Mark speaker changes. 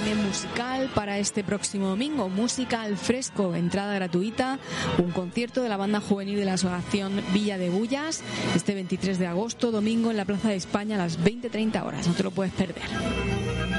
Speaker 1: también musical para este próximo domingo. Música al fresco, entrada gratuita, un concierto de la banda juvenil de la Asociación Villa de Bullas, este 23 de agosto, domingo, en la Plaza de España a las 20:30 horas. No te lo puedes perder.